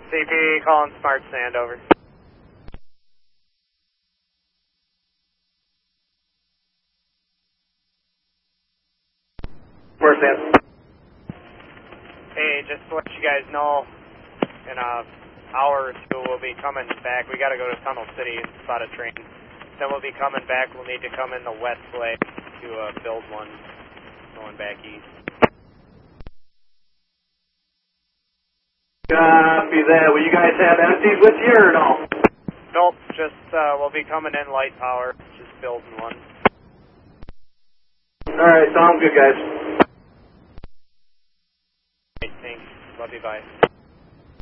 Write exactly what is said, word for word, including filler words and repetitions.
C P calling Smart Sand over. Smart Sand. Hey, just to let you guys know, in a hour or two we'll be coming back. We got to go to Tunnel City and spot a train. Then we'll be coming back. We'll need to come in the west way to uh, build one going back east. Copy that. Will you guys have empties with you or no? Nope, just uh, we'll be coming in light power, just building one. Alright, sounds good, guys. Thanks. Love you, bye.